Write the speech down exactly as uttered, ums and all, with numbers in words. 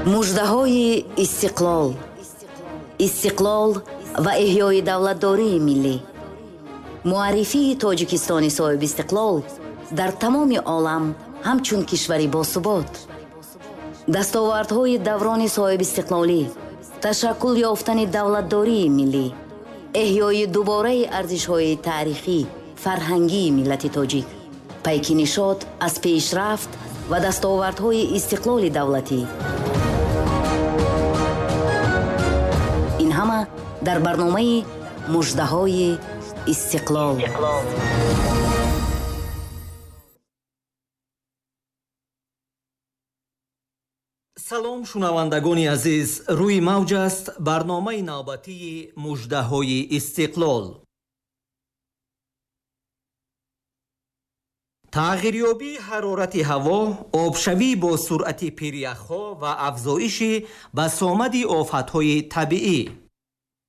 муждаҳои истиқлол, истиқлол ва эҳёи давлатдории миллӣ. муаррифии тоҷикистони соҳиби истиқлол дар тамоми олам ҳамчун кишвари босубот. дастовардҳои даврони соҳиби истиқлолӣ, ташаккул ёфтани давлатдории миллӣ, эҳёи дубораи арзишҳои таърихӣ, фарҳангии миллати тоҷик, пайки нишод аз пешрафт ва дастовардҳои истиқлоли давлатӣ. ин ҳама дар барномаи муждаҳои истиқлол. салом шунавандагони азиз, рӯи мавҷ аст барномаи навбатии муждаҳои истиқлол. тағйирёбии ҳарорати ҳаво, обшавӣ бо суръати пиряхҳо ва афзоиши басомади офатҳои табиӣ.